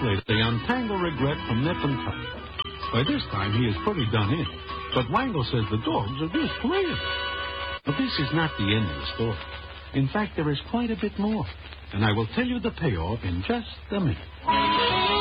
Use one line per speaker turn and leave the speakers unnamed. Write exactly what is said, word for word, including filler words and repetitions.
later, they untangle regret from nip and tuck. By this time, he is pretty done in. But Wangle says the dogs are just playing. But this is not the end of the story. In fact, there is quite a bit more. And I will tell you the payoff in just a minute.